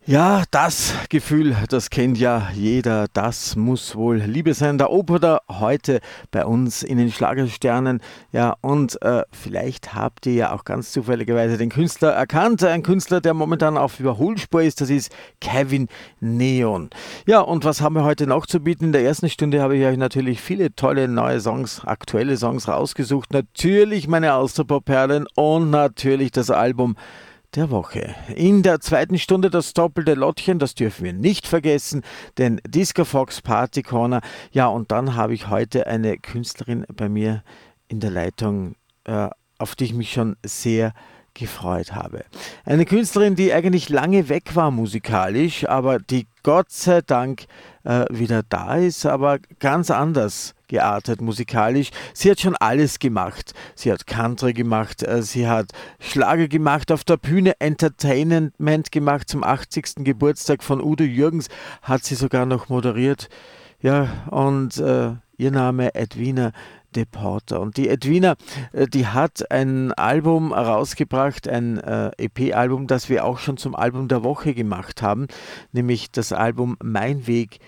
Ja, das Gefühl, das kennt ja jeder. Das muss wohl Liebe sein. Der Opener heute bei uns in den Schlagersternen. Ja, und vielleicht habt ihr ja auch ganz zufälligerweise den Künstler erkannt. Ein Künstler, der momentan auf Überholspur ist, das ist Kevin Neon. Ja, und was haben wir heute noch zu bieten? In der ersten Stunde habe ich euch natürlich viele tolle neue Songs, aktuelle Songs rausgesucht. Natürlich meine Austropop-Perlen und natürlich das Album der Woche. In der zweiten Stunde das doppelte Lottchen, das dürfen wir nicht vergessen, den Disco Fox Party Corner. Ja, und dann habe ich heute eine Künstlerin bei mir in der Leitung, auf die ich mich schon sehr gefreut habe. Eine Künstlerin, die eigentlich lange weg war musikalisch, aber die Gott sei Dank wieder da ist, aber ganz anders geartet musikalisch. Sie hat schon alles gemacht. Sie hat Country gemacht, sie hat Schlager gemacht, auf der Bühne Entertainment gemacht. Zum 80. Geburtstag von Udo Jürgens hat sie sogar noch moderiert. Ja, und ihr Name Edwina De Porter. Und die Edwina, die hat ein Album rausgebracht, ein EP-Album, das wir auch schon zum Album der Woche gemacht haben, nämlich das Album Mein Weg